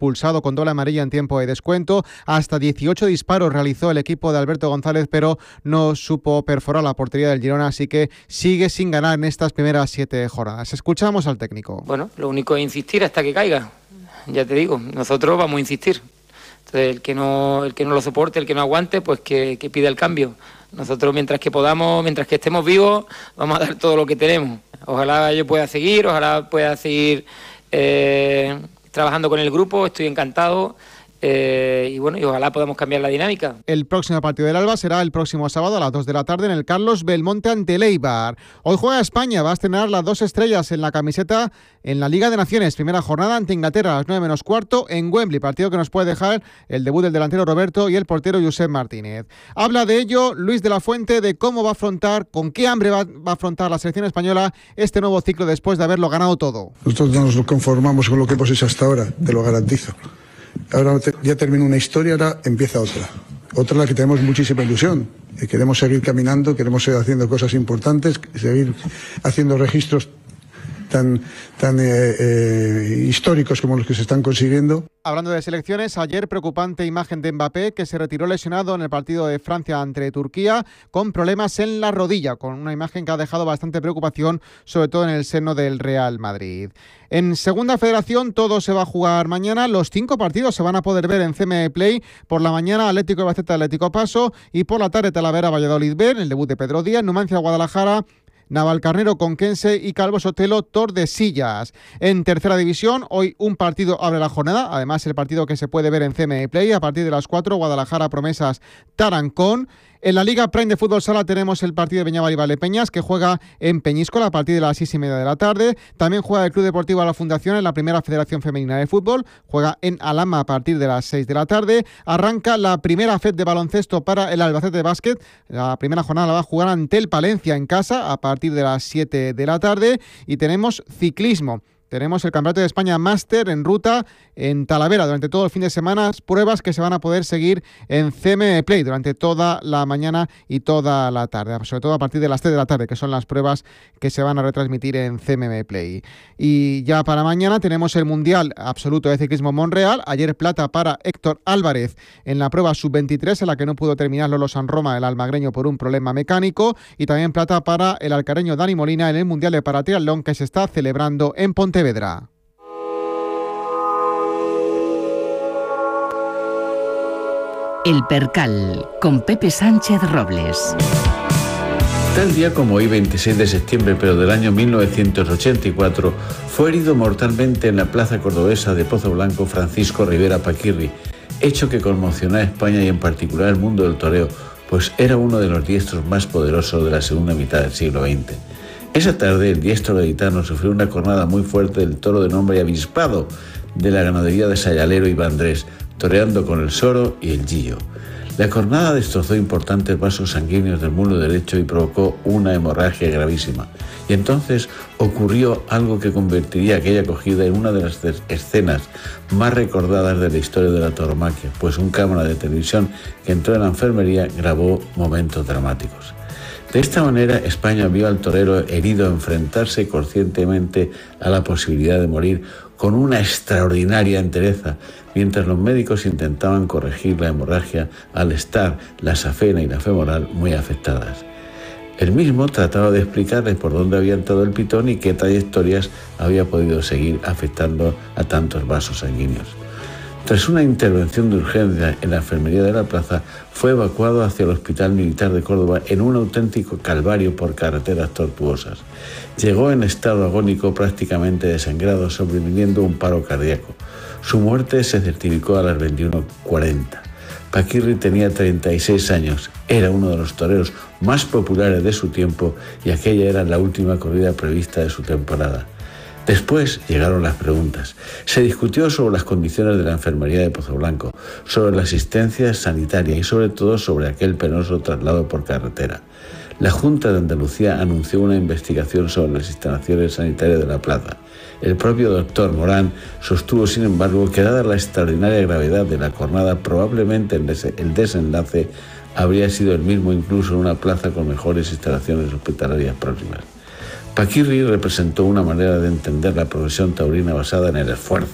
expulsado con doble amarilla en tiempo de descuento. Hasta 18 disparos realizó el equipo de Alberto González, pero no supo perforar la portería del Girona, así que sigue sin ganar en estas primeras 7 jornadas. Escuchamos al técnico. Bueno, lo único es insistir hasta que caiga. Ya te digo, nosotros vamos a insistir. Entonces, el que no lo soporte, el que no aguante, pues que pida el cambio. Nosotros, mientras que podamos, mientras que estemos vivos, vamos a dar todo lo que tenemos. Ojalá yo pueda seguir, ojalá pueda seguir trabajando con el grupo, estoy encantado. Y ojalá podamos cambiar la dinámica. El próximo partido del Alba será el próximo sábado a las 2 de la tarde en el Carlos Belmonte ante el Eibar. Hoy juega España, va a estrenar las 2 estrellas en la camiseta en la Liga de Naciones. Primera jornada ante Inglaterra a las 9 menos cuarto en Wembley, partido que nos puede dejar el debut del delantero Roberto y el portero Josep Martínez. Habla de ello Luis de la Fuente, de cómo va a afrontar, con qué hambre va a afrontar la selección española este nuevo ciclo después de haberlo ganado todo. Nosotros no nos conformamos con lo que hemos hecho hasta ahora, te lo garantizo. Ahora ya termina una historia, ahora empieza otra. Otra en la que tenemos muchísima ilusión. Queremos seguir caminando, queremos seguir haciendo cosas importantes, seguir haciendo registros tan históricos como los que se están consiguiendo. Hablando de selecciones, ayer preocupante imagen de Mbappé, que se retiró lesionado en el partido de Francia ante Turquía con problemas en la rodilla, con una imagen que ha dejado bastante preocupación, sobre todo en el seno del Real Madrid. En Segunda Federación todo se va a jugar mañana. Los 5 partidos se van a poder ver en CM Play. Por la mañana Atlético de Albacete, Atlético Paso, y por la tarde Talavera, Valladolid B, el debut de Pedro Díaz, Numancia, Guadalajara, Navalcarnero, Conquense y Calvo Sotelo, Tordesillas. En tercera división, hoy un partido abre la jornada, además el partido que se puede ver en CM Play a partir de las 4, Guadalajara, Promesas, Tarancón. En la Liga Prime de Fútbol Sala tenemos el partido de Beñabar y Valdepeñas, que juega en Peñíscola a partir de las 6:30 de la tarde. También juega el Club Deportivo La Fundación en la Primera Federación Femenina de Fútbol. Juega en Alhama a partir de las 6 de la tarde. Arranca la primera FED de baloncesto para el Albacete de Básquet. La primera jornada la va a jugar ante el Palencia en casa a partir de las 7 de la tarde. Y tenemos ciclismo. Tenemos el Campeonato de España Máster en ruta en Talavera durante todo el fin de semana, pruebas que se van a poder seguir en CM Play durante toda la mañana y toda la tarde, sobre todo a partir de las 3 de la tarde, que son las pruebas que se van a retransmitir en CM Play. Y ya para mañana tenemos el Mundial Absoluto de Ciclismo Monreal. Ayer plata para Héctor Álvarez en la prueba sub-23, en la que no pudo terminar Lolo San Roma, el almagreño, por un problema mecánico, y también plata para el alcareño Dani Molina en el Mundial de Paratriatlón, que se está celebrando en Pontevedra. El Percal, con Pepe Sánchez Robles. Tal día como hoy, 26 de septiembre, pero del año 1984, fue herido mortalmente en la plaza cordobesa de Pozo Blanco Francisco Rivera Paquirri, hecho que conmocionó a España y en particular el mundo del toreo, pues era uno de los diestros más poderosos de la segunda mitad del siglo XX. Esa tarde, el diestro gaditano sufrió una cornada muy fuerte del toro de nombre Avispado de la ganadería de Sayalero y Vandrés, toreando con el Soro y el Gillo. La cornada destrozó importantes vasos sanguíneos del muslo derecho y provocó una hemorragia gravísima. Y entonces ocurrió algo que convertiría aquella acogida en una de las escenas más recordadas de la historia de la tauromaquia, pues un cámara de televisión que entró en la enfermería grabó momentos dramáticos. De esta manera, España vio al torero herido enfrentarse conscientemente a la posibilidad de morir con una extraordinaria entereza, mientras los médicos intentaban corregir la hemorragia al estar la safena y la femoral muy afectadas. Él mismo trataba de explicarles por dónde había entrado el pitón y qué trayectorias había podido seguir afectando a tantos vasos sanguíneos. Tras una intervención de urgencia en la enfermería de la plaza, fue evacuado hacia el Hospital Militar de Córdoba en un auténtico calvario por carreteras tortuosas. Llegó en estado agónico, prácticamente desangrado, sobreviviendo un paro cardíaco. Su muerte se certificó a las 21:40. Paquirri tenía 36 años, era uno de los toreros más populares de su tiempo y aquella era la última corrida prevista de su temporada. Después llegaron las preguntas. Se discutió sobre las condiciones de la enfermería de Pozo Blanco, sobre la asistencia sanitaria y sobre todo sobre aquel penoso traslado por carretera. La Junta de Andalucía anunció una investigación sobre las instalaciones sanitarias de la plaza. El propio doctor Morán sostuvo, sin embargo, que dada la extraordinaria gravedad de la cornada, probablemente el desenlace habría sido el mismo incluso en una plaza con mejores instalaciones hospitalarias próximas. Paquirri representó una manera de entender la profesión taurina basada en el esfuerzo,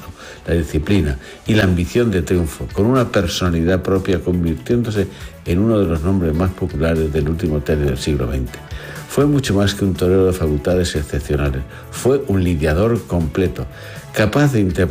la disciplina y la ambición de triunfo, con una personalidad propia, convirtiéndose en uno de los nombres más populares del último tercio del siglo XX. Fue mucho más que un torero de facultades excepcionales, fue un lidiador completo, capaz de interpretar